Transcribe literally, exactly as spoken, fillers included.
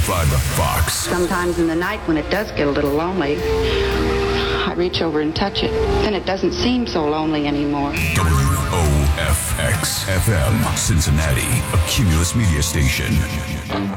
by the Fox. Sometimes in the night when it does get a little lonely, I reach over and touch it. Then it doesn't seem so lonely anymore. W O F X F M, Cincinnati, a Cumulus media station.